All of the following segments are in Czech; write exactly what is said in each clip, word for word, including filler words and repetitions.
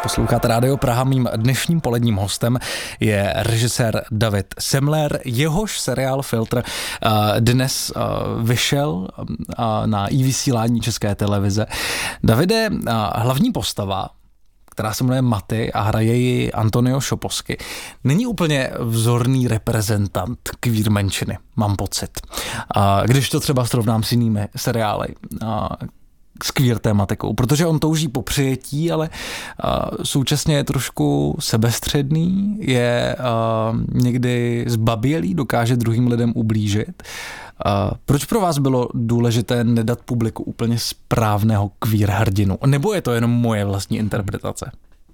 Posloucháte Rádio Praha, mým dnešním poledním hostem je režisér David Semler. Jehož seriál Filtr dnes vyšel na i-vysílání České televize. Davide, hlavní postava, která se jmenuje Maty a hraje ji Antonio Šoposky, není úplně vzorný reprezentant queer menšiny, mám pocit. Když to třeba srovnám s jinými seriály s queer tématikou, protože on touží po přijetí, ale uh, současně je trošku sebestředný, je uh, někdy zbabělý, dokáže druhým lidem ublížit. Uh, proč pro vás bylo důležité nedat publiku úplně správného queer hrdinu? Nebo je to jenom moje vlastní interpretace?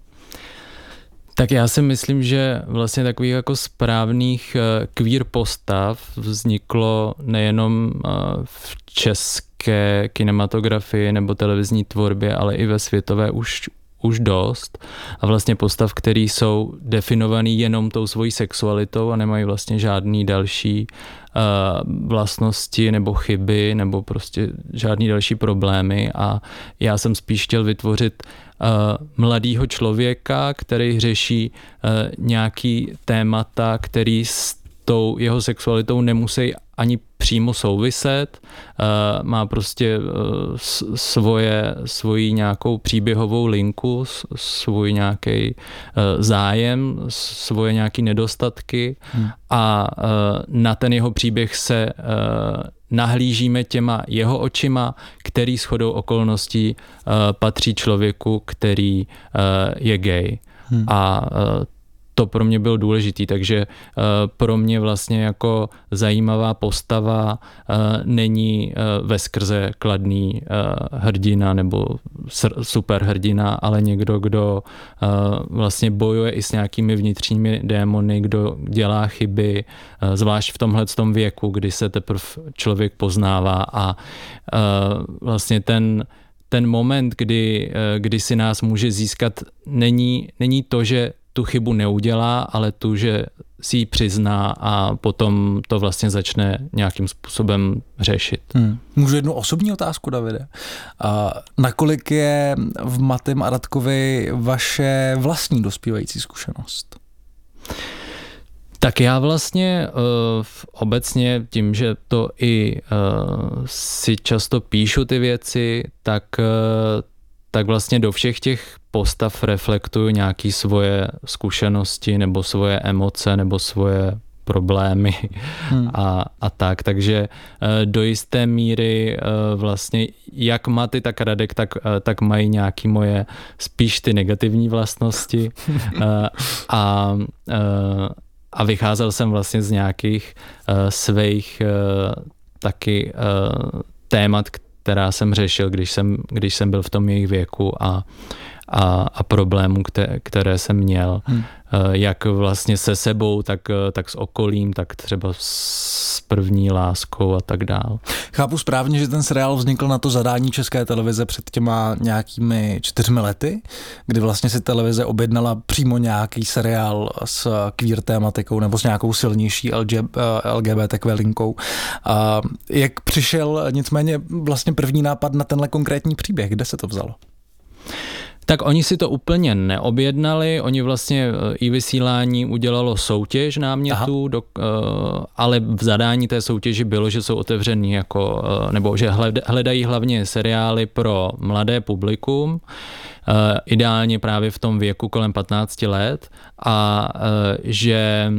Tak já si myslím, že vlastně takových jako správných uh, queer postav vzniklo nejenom uh, v české kinematografii nebo televizní tvorbě, ale i ve světové už, už dost. A vlastně postav, který jsou definovaný jenom tou svojí sexualitou a nemají vlastně žádný další uh, vlastnosti nebo chyby nebo prostě žádný další problémy. A já jsem spíš chtěl vytvořit Uh, mladýho člověka, který řeší uh, nějaký témata, který s tou jeho sexualitou nemusí ani přímo souviset. Uh, má prostě uh, svoje, svoji nějakou příběhovou linku, svůj nějaký uh, zájem, svoje nějaký nedostatky hmm. a uh, na ten jeho příběh se uh, nahlížíme těma jeho očima, který shodou okolností uh, patří člověku, který uh, je gay. Hmm. A uh, to pro mě bylo důležitý, takže uh, pro mě vlastně jako zajímavá postava uh, není uh, veskrze kladný uh, hrdina nebo superhrdina, ale někdo, kdo uh, vlastně bojuje i s nějakými vnitřními démony, kdo dělá chyby, uh, zvlášť v tomhletom věku, kdy se teprve člověk poznává a uh, vlastně ten ten moment, kdy, kdy si nás může získat, není, není to, že tu chybu neudělá, ale tu, že si ji přizná a potom to vlastně začne nějakým způsobem řešit. Hmm. Můžu jednu osobní otázku, Davide? A nakolik je v Matym a Radkovi vaše vlastní dospívající zkušenost? Tak já vlastně uh, obecně tím, že to i uh, si často píšu ty věci, tak, uh, tak vlastně do všech těch postav reflektuju nějaké svoje zkušenosti nebo svoje emoce nebo svoje problémy hmm. a, a tak. Takže uh, do jisté míry uh, vlastně jak Maty, tak Radek, tak, uh, tak mají nějaké moje spíš ty negativní vlastnosti uh, a uh, A vycházel jsem vlastně z nějakých uh, svých uh, taky uh, témat, která jsem řešil, když jsem, když jsem byl v tom jejich věku a, a, a problémů, které, které jsem měl. Hmm. Uh, jak vlastně se sebou, tak, tak s okolím, tak třeba s první láskou a tak dál. Chápu správně, že ten seriál vznikl na to zadání České televize před těma nějakými čtyřmi lety, kdy vlastně si televize objednala přímo nějaký seriál s queer tématikou nebo s nějakou silnější L G B T Q linkou. A jak přišel nicméně vlastně první nápad na tenhle konkrétní příběh? Kde se to vzalo? Tak oni si to úplně neobjednali, oni vlastně i vysílání udělalo soutěž námětů, do, ale v zadání té soutěži bylo, že jsou otevřený jako, nebo že hledají hlavně seriály pro mladé publikum, ideálně právě v tom věku kolem patnácti let a že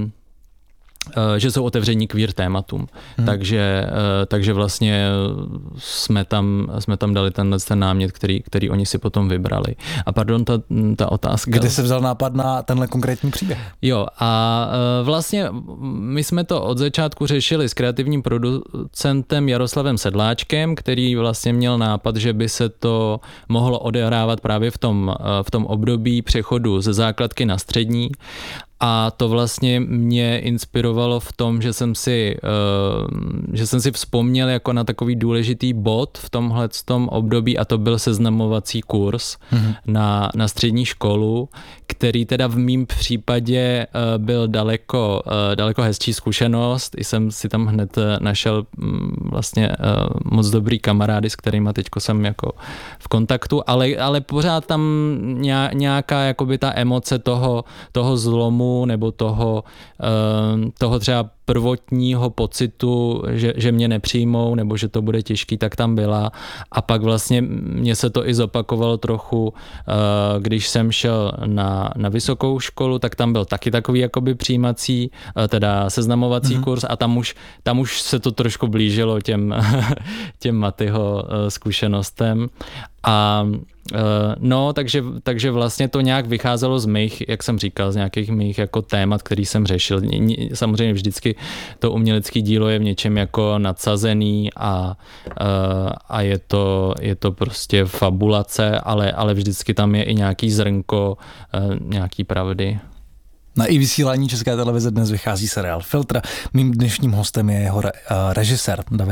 že jsou otevření queer tématům. Hmm. Takže, takže vlastně jsme tam, jsme tam dali tenhle ten námět, který, který oni si potom vybrali. A pardon, ta, ta otázka. Kde se vzal nápad na tenhle konkrétní příběh? Jo, a vlastně my jsme to od začátku řešili s kreativním producentem Jaroslavem Sedláčkem, který vlastně měl nápad, že by se to mohlo odehrávat právě v tom, v tom období přechodu ze základky na střední. A to vlastně mě inspirovalo v tom, že jsem si, že jsem si vzpomněl jako na takový důležitý bod v tomhletom období a to byl seznamovací kurz mm-hmm. na, na střední školu, který teda v mým případě byl daleko, daleko hezčí zkušenost. I jsem si tam hned našel vlastně moc dobrý kamarády, s kterýma teďko jsem jako v kontaktu, ale, ale pořád tam nějaká jakoby ta emoce toho, toho zlomu nebo toho, toho třeba prvotního pocitu, že, že mě nepřijmou nebo že to bude těžký, tak tam byla. A pak vlastně mně se to i zopakovalo trochu, když jsem šel na, na vysokou školu, tak tam byl taky takový jakoby přijímací, teda seznamovací mm-hmm. kurz a tam už, tam už se to trošku blížilo těm, těm Matyho zkušenostem. A no, takže, takže vlastně to nějak vycházelo z mých, jak jsem říkal, z nějakých mých jako témat, který jsem řešil. Samozřejmě vždycky to umělecké dílo je v něčem jako nadsazený a, a je, to, je to prostě fabulace, ale, ale vždycky tam je i nějaký zrnko, nějaký pravdy. Na i vysílání České televize dnes vychází seriál Filtr. Mým dnešním hostem je jeho re, režisér David